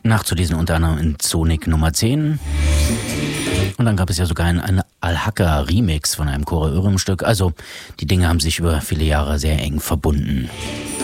Nachzulesen unter anderem in Sonic Nummer 10. Und dann gab es ja sogar einen Al-Haka-Remix von einem Kore Örim-Stück. Also die Dinge haben sich über viele Jahre sehr eng verbunden.